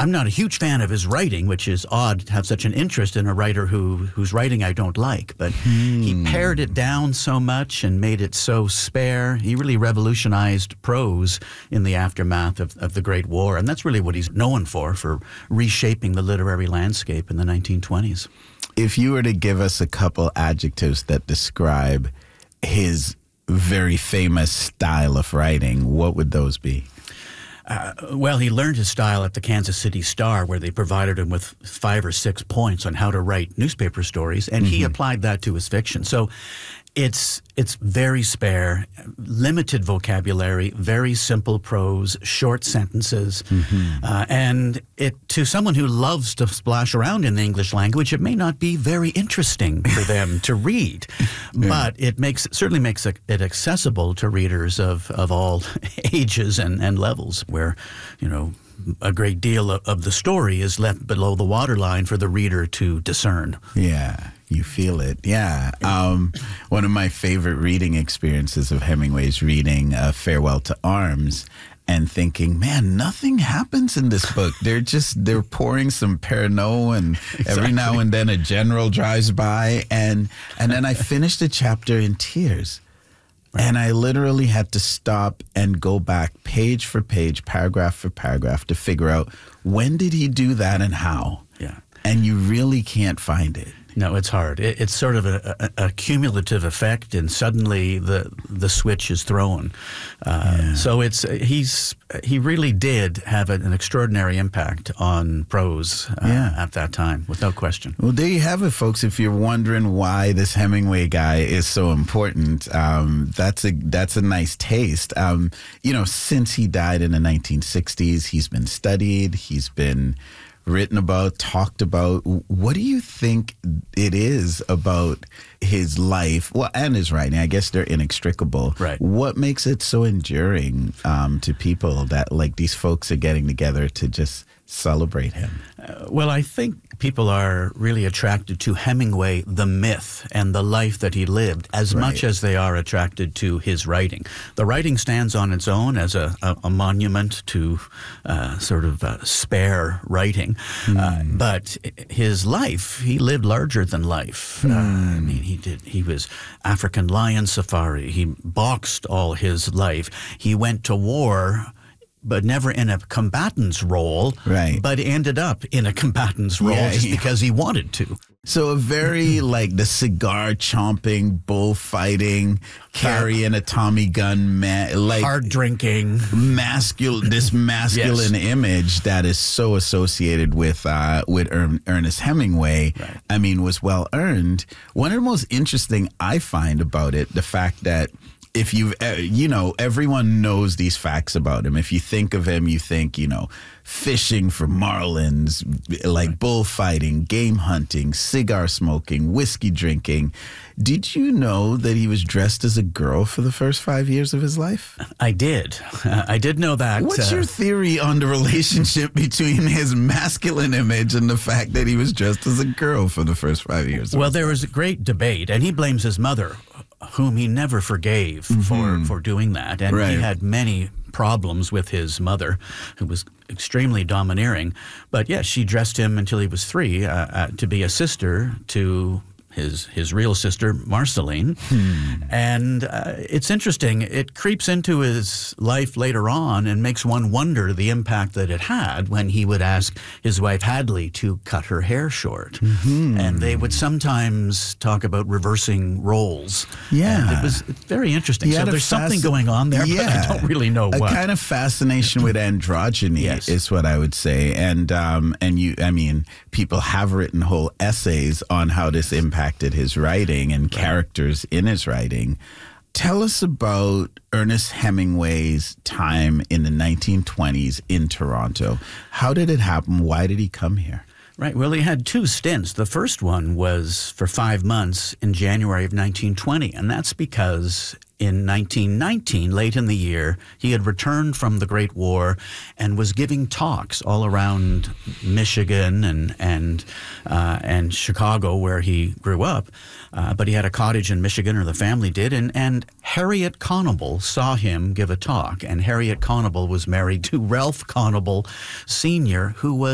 I'm not a huge fan of his writing, which is odd to have such an interest in a writer whose writing I don't like. But he pared it down so much and made it so spare. He really revolutionized prose in the aftermath of the Great War. And that's really what he's known for reshaping the literary landscape in the 1920s. If you were to give us a couple adjectives that describe his very famous style of writing, what would those be? Well, he learned his style at the Kansas City Star, where they provided him with 5 or 6 points on how to write newspaper stories, and he applied that to his fiction. So it's very spare, limited vocabulary, very simple prose, short sentences, and to someone who loves to splash around in the English language, it may not be very interesting for them to read, but it certainly makes it accessible to readers of all ages and levels, where a great deal of the story is left below the waterline for the reader to discern. Yeah. You feel it. Yeah. One of my favorite reading experiences of Hemingway's reading Farewell to Arms and thinking, man, nothing happens in this book. They're pouring some Pernod and every now and then a general drives by. And then I finished the chapter in tears. Right. And I literally had to stop and go back page for page, paragraph for paragraph to figure out when did he do that and how. Yeah. And you really can't find it. No, it's hard. It's sort of a cumulative effect, and suddenly the switch is thrown. So he really did have an extraordinary impact on prose at that time, without question. Well, there you have it, folks. If you're wondering why this Hemingway guy is so important, that's a nice taste. Since he died in the 1960s, he's been studied. He's been written about, talked about. What do you think it is about his life, and his writing? I guess they're inextricable. Right. What makes it so enduring to people that these folks are getting together to just celebrate him? Well, I think people are really attracted to Hemingway, the myth, and the life that he lived, as much as they are attracted to his writing. The writing stands on its own as a monument to spare writing. But his life, he lived larger than life. He was African lion safari. He boxed all his life. He went to war, but never in a combatant's role, but ended up in a combatant's role because he wanted to. So a very the cigar chomping, bullfighting, carrying a Tommy gun, hard drinking, masculine image that is so associated with Ernest Hemingway. Right. I mean, was well earned. One of the most interesting I find about it, the fact that if everyone knows these facts about him. If you think of him, you think, fishing for marlins, bullfighting, game hunting, cigar smoking, whiskey drinking. Did you know that he was dressed as a girl for the first 5 years of his life? I did. I did know that. What's your theory on the relationship between his masculine image and the fact that he was dressed as a girl for the first 5 years? Well, there was a great debate, and he blames his mother, whom he never forgave for doing that. And he had many problems with his mother, who was extremely domineering. But yes, she dressed him until he was 3 to be a sister to his real sister, Marceline. And it's interesting. It creeps into his life later on and makes one wonder the impact that it had when he would ask his wife Hadley to cut her hair short. And they would sometimes talk about reversing roles. Yeah. And it was very interesting. So there's something going on there, but I don't really know what. A kind of fascination with androgyny is what I would say. And people have written whole essays on how this impacted his writing and characters in his writing. Tell us about Ernest Hemingway's time in the 1920s in Toronto. How did it happen? Why did he come here? Right. Well, he had 2 stints. The first one was for 5 months in January of 1920, and that's because in 1919, late in the year, he had returned from the Great War and was giving talks all around Michigan and Chicago, where he grew up. But he had a cottage in Michigan, or the family did, and Harriet Conable saw him give a talk. And Harriet Conable was married to Ralph Conable Sr., who was